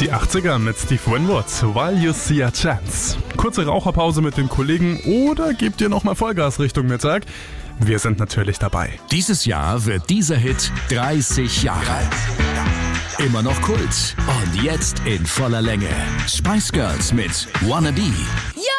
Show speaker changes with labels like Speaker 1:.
Speaker 1: Die 80er mit Steve Winwood, While You See a Chance. Kurze Raucherpause mit den Kollegen oder gebt ihr nochmal Vollgas Richtung Mittag? Wir sind natürlich dabei.
Speaker 2: Dieses Jahr wird dieser Hit 30 Jahre. Immer noch Kult und jetzt in voller Länge. Spice Girls mit Wanna Be.